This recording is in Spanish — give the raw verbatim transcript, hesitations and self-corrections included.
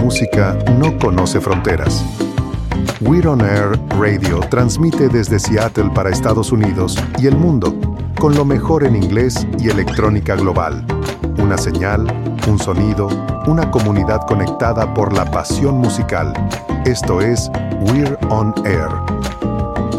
música no conoce fronteras. We're On Air Radio transmite desde Seattle para Estados Unidos y el mundo, con lo mejor en inglés y electrónica global. Una señal, un sonido, una comunidad conectada por la pasión musical. Esto es We're On Air.